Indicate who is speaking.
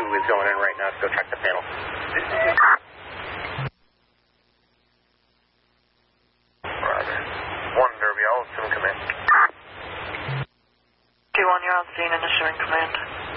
Speaker 1: is going in right now to go check the panel.
Speaker 2: Roger. 1 Derby, I'll assume command.
Speaker 3: 2-1, you're on scene and issuing command.